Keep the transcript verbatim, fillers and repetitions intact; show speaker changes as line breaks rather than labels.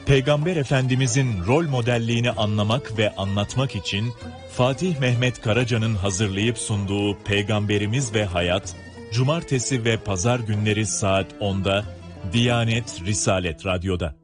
Peygamber Efendimizin rol modelliğini anlamak ve anlatmak için Fatih Mehmet Karaca'nın hazırlayıp sunduğu Peygamberimiz ve Hayat, Cumartesi ve Pazar günleri saat onda Diyanet Risalet Radyo'da.